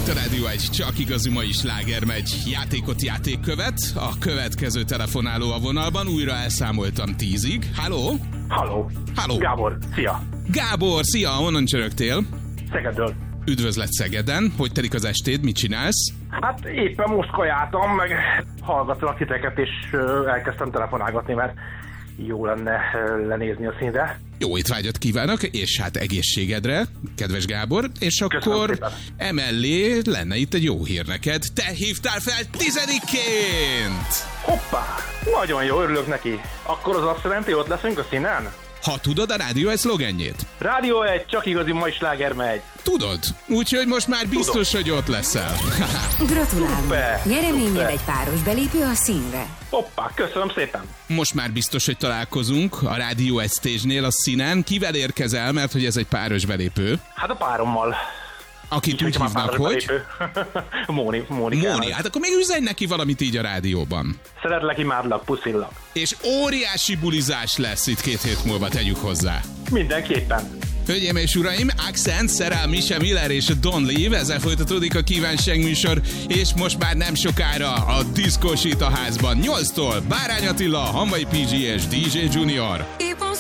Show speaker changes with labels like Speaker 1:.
Speaker 1: Itt a Rádió egy csak igazi mai sláger megy. Játék követ. A következő telefonáló a vonalban. Újra elszámoltam 10-ig. Halló?
Speaker 2: Halló. Gábor, szia.
Speaker 1: Gábor, szia, honnan csörögtél?
Speaker 2: Szegedről.
Speaker 1: Üdvözlet Szegeden. Hogy telik az estéd? Mit csinálsz?
Speaker 2: Hát éppen most kajáltam, meg hallgattalak titeket, és elkezdtem telefonálgatni, mert jó lenne lenézni a színre.
Speaker 1: Jó étvágyat kívánok, és hát egészségedre, kedves Gábor, és akkor emellé lenne itt egy jó hír neked. Te hívtál fel 10-ként!
Speaker 2: Hoppá! Nagyon jó, örülök neki. Akkor az azt jelenti, ott leszünk a színen?
Speaker 1: Ha tudod a Rádió egy szlogenjét?
Speaker 2: Rádió egy csak igazi mai sláger megy.
Speaker 1: Tudod, úgyhogy most már biztos, hogy ott leszel.
Speaker 3: Gratulálunk! Nyereményed egy páros belépő a színre.
Speaker 2: Hoppá, köszönöm szépen!
Speaker 1: Most már biztos, hogy találkozunk a Rádió egy stage-nél a színen. Kivel érkezel, mert hogy ez egy páros belépő?
Speaker 2: Hát a párommal.
Speaker 1: Akit úgy hívnak, hogy?
Speaker 2: Móni.
Speaker 1: Hát akkor még üzenj neki valamit így a rádióban.
Speaker 2: Szeretlek, imádlak, puszillak.
Speaker 1: És óriási bulizás lesz itt 2 hét múlva, tegyük hozzá.
Speaker 2: Mindenképpen.
Speaker 1: Hölgyeim és uraim, Accent, Szerel, Misha Miller és Don't Leave, ezzel folytatódik a kívánság műsor, és most már nem sokára a diszkósít a házban. 8-tól Bárány Attila, Hamvai PG és DJ Junior.